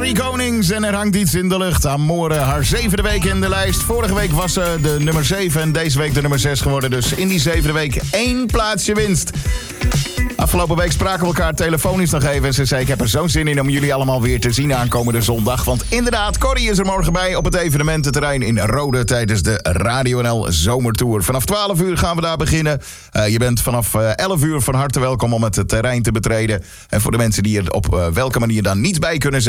Drie Konings en er hangt iets in de lucht. Amore, haar 7e week in de lijst. Vorige week was ze de nummer 7 en deze week de nummer 6 geworden. Dus in die 7e week 1 plaatsje winst. Afgelopen week spraken we elkaar telefonisch nog even. En ze zei, ik heb er zo'n zin in om jullie allemaal weer te zien aankomende zondag. Want inderdaad, Corrie is er morgen bij op het evenemententerrein in Rode tijdens de Radio NL Zomertour. Vanaf 12 uur gaan we daar beginnen. Je bent vanaf 11 uur van harte welkom om het terrein te betreden. En voor de mensen die er op welke manier dan niet bij kunnen zijn.